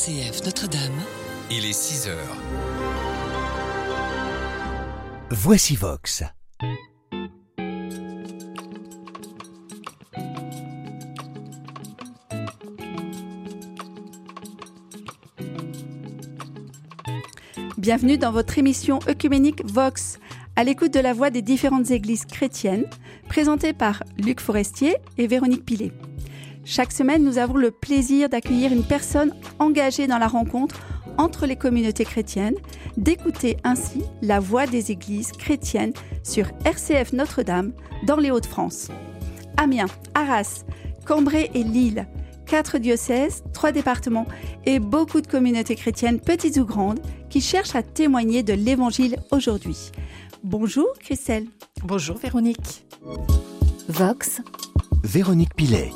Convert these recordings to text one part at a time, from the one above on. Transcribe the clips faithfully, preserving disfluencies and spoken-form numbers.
C F Notre-Dame. Il est six heures. Voici Vox. Bienvenue dans votre émission œcuménique Vox, à l'écoute de la voix des différentes églises chrétiennes, présentée par Luc Forestier et Véronique Pilet. Chaque semaine, nous avons le plaisir d'accueillir une personne engagée dans la rencontre entre les communautés chrétiennes, d'écouter ainsi la voix des églises chrétiennes sur R C F Notre-Dame dans les Hauts-de-France. Amiens, Arras, Cambrai et Lille, quatre diocèses, trois départements et beaucoup de communautés chrétiennes, petites ou grandes, qui cherchent à témoigner de l'Évangile aujourd'hui. Bonjour Christelle. Bonjour Véronique. Vox. Véronique Pilet.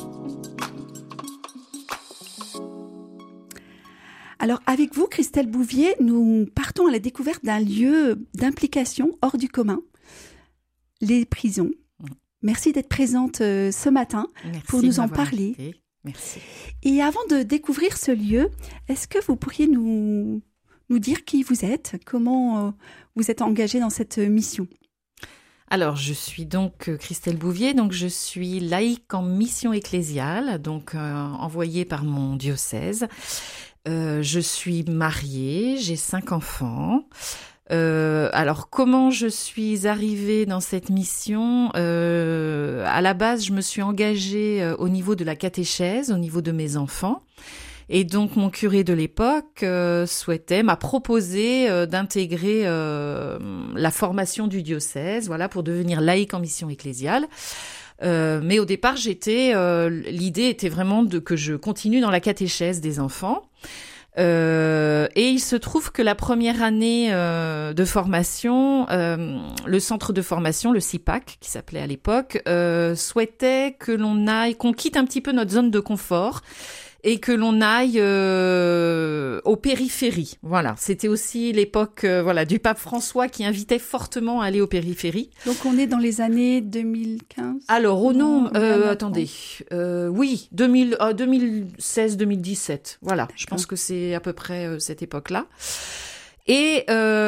Alors avec vous, Christelle Bouvier, nous partons à la découverte d'un lieu d'implication hors du commun, les prisons. Merci d'être présente euh, ce matin Merci pour nous de en m'avoir parler. invitée. Merci. Et avant de découvrir ce lieu, est-ce que vous pourriez nous, nous dire qui vous êtes, comment euh, vous êtes engagée dans cette mission ? Alors, je suis donc euh, Christelle Bouvier, donc je suis laïque en mission ecclésiale, donc euh, envoyée par mon diocèse. Euh, je suis mariée, j'ai cinq enfants. Euh, alors, comment je suis arrivée dans cette mission ? euh, À la base, je me suis engagée euh, au niveau de la catéchèse, au niveau de mes enfants. Et donc, mon curé de l'époque euh, souhaitait, m'a proposé euh, d'intégrer euh, la formation du diocèse, voilà, pour devenir laïque en mission ecclésiale. Euh, mais au départ, j'étais, euh, l'idée était vraiment de que je continue dans la catéchèse des enfants. Euh, et il se trouve que la première année euh, de formation, euh, le centre de formation, le C I P A C, qui s'appelait à l'époque, euh, souhaitait que l'on aille, qu'on quitte un petit peu notre zone de confort et que l'on aille euh, aux périphéries. Voilà, c'était aussi l'époque euh, voilà du pape François qui invitait fortement à aller aux périphéries. Donc on est dans les années deux mille quinze. Alors au nom, on est euh, à attendez, euh, oui, deux mille, euh, deux mille seize deux mille dix-sept. Voilà, D'accord. je pense que c'est à peu près euh, cette époque-là. Et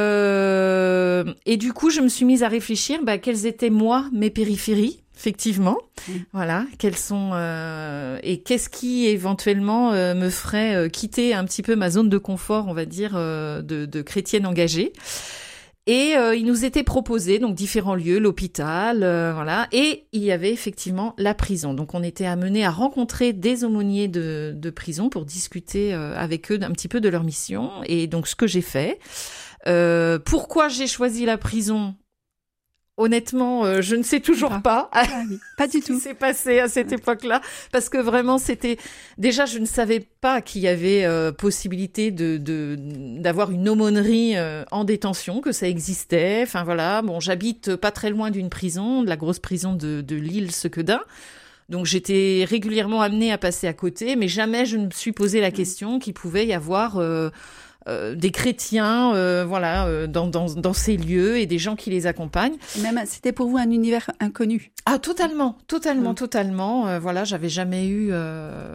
euh, et du coup, je me suis mise à réfléchir, bah, quelles étaient moi mes périphéries. Effectivement, mmh. Voilà, quels sont euh, et qu'est-ce qui éventuellement euh, me ferait euh, quitter un petit peu ma zone de confort, on va dire, euh, de, de chrétienne engagée. Et euh, il nous était proposé donc différents lieux, l'hôpital, euh, voilà, et il y avait effectivement la prison. Donc on était amenés à rencontrer des aumôniers de, de prison pour discuter euh, avec eux un petit peu de leur mission. Et donc ce que j'ai fait. Euh, pourquoi j'ai choisi la prison ? Honnêtement, euh, je ne sais toujours Ah. pas. Ah oui, pas du Ce qui tout. s'est passé à cette époque-là, parce que vraiment c'était déjà je ne savais pas qu'il y avait euh, possibilité de, de d'avoir une aumônerie euh, en détention, que ça existait. Enfin voilà, bon, j'habite pas très loin d'une prison, de la grosse prison de, de Lille-Sequedin. Donc j'étais régulièrement amenée à passer à côté, mais jamais je ne me suis posé la question qu'il pouvait y avoir euh, Euh, des chrétiens, euh, voilà, euh, dans, dans, dans ces lieux et des gens qui les accompagnent. Et même, c'était pour vous un univers inconnu. Ah, totalement, totalement, Mmh. totalement. Euh, voilà, j'avais jamais eu euh,